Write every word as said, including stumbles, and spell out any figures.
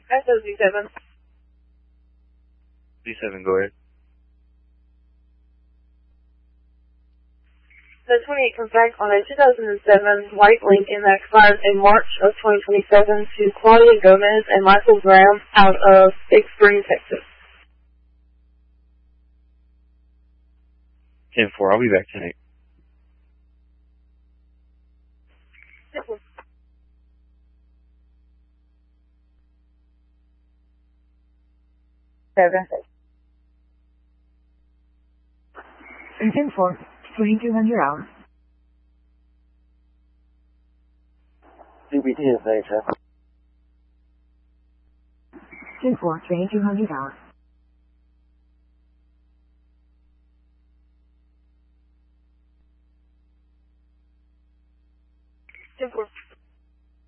S O Z seven. Z seven, go ahead. The twenty-eight comes back on a two thousand seven white Lincoln that expired in March of twenty twenty-seven to Claudia Gomez and Michael Graham out of Big Spring, Texas. ten four, I'll be back tonight. Seven. ten four, twenty-two hundred hours. C B T is A, sir. ten four, twenty-two hundred hours.